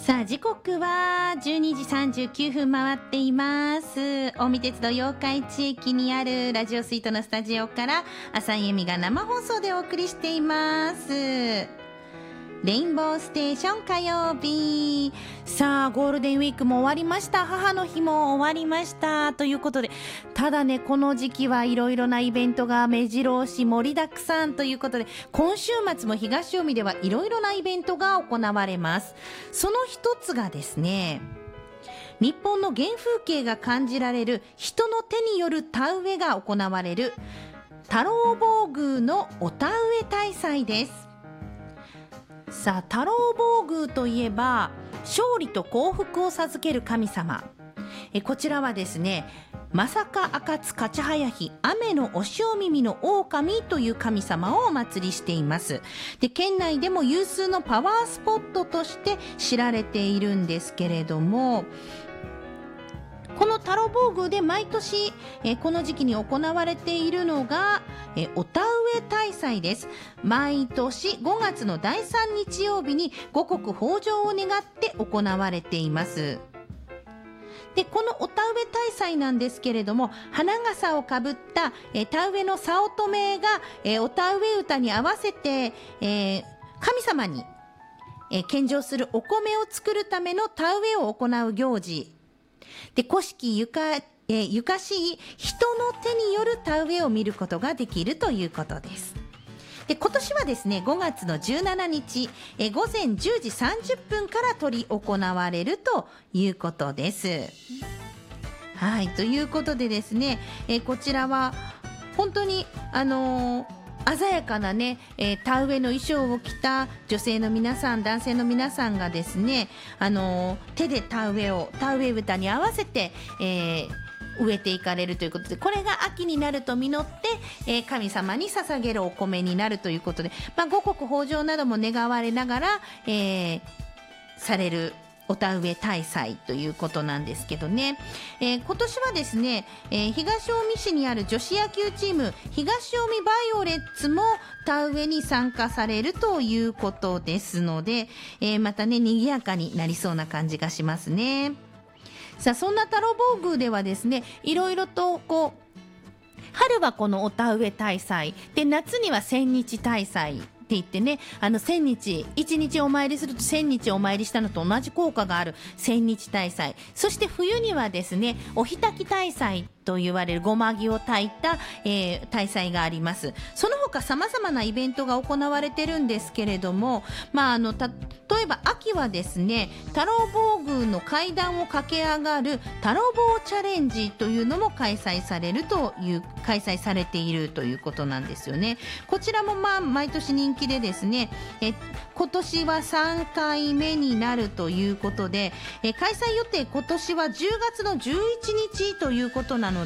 さあ時刻は12時39分回っています。近江鉄道八日市駅にあるラジオスイートのスタジオから浅井恵美が生放送でお送りしています。レインボーステーション火曜日。さあゴールデンウィークも終わりました。母の日も終わりましたということで、ただねこの時期はいろいろなイベントが目白押し盛りだくさんということで、今週末も東近江ではいろいろなイベントが行われます。その一つがですね、日本の原風景が感じられる人の手による田植えが行われる太郎坊宮のお田植え大祭です。さあ太郎坊宮といえば勝利と幸福を授ける神様。こちらはですね、まさか赤津かちはやひ雨のお塩耳の狼という神様をお祭りしています。で、県内でも有数のパワースポットとして知られているんですけれども、この太郎坊宮で毎年、この時期に行われているのが、お田植え大祭です。毎年5月の第3日曜日に五穀豊穣を願って行われています。で、このお田植え大祭なんですけれども、花笠をかぶった田植えの早乙女がお田植え歌に合わせて神様に献上するお米を作るための田植えを行う行事で、古式ゆかしい人の手による田植えを見ることができるということです。で、今年はですね5月の17日午前10時30分から執り行われるということです。はい、ということでですね、こちらは本当に鮮やかなね、田植えの衣装を着た女性の皆さん、男性の皆さんがですね、手で田植え歌に合わせて、植えていかれるということで、これが秋になると実って、神様に捧げるお米になるということで、五穀豊穣なども願われながら、されるお田植え大祭ということなんですけどね、今年はですね、東近江市にある女子野球チーム東近江バイオレッツも田植えに参加されるということですので、またね賑やかになりそうな感じがしますね。さあそんな太郎坊宮ではですね、いろいろと春はこのお田植え大祭で、夏には千日大祭って言ってね、千日1日お参りすると千日お参りしたのと同じ効果がある千日大祭、そして冬にはですねお火炊き大祭と言われるごま木を炊いた、大祭があります。その他様々なイベントが行われてるんですけれども、例えば秋はですね、太郎坊宮の階段を駆け上がる太郎坊チャレンジというのも開催されているということなんですよね。こちらも毎年人気でですね、今年は3回目になるということで、開催予定今年は10月の11日ということなの